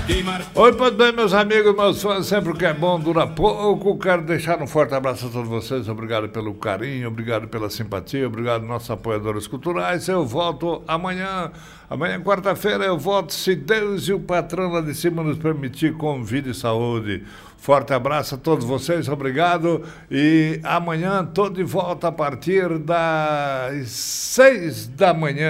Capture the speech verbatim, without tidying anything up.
Oi, pois bem, meus amigos, meus fãs, sempre que é bom dura pouco. Quero deixar um forte abraço a todos vocês. Obrigado pelo carinho, obrigado pela simpatia, obrigado aos nossos apoiadores culturais. Eu volto amanhã, amanhã quarta-feira eu volto, se Deus e o patrão lá de cima nos permitir, com vida e saúde. Forte abraço a todos vocês, obrigado. E amanhã estou de volta a partir das seis da manhã.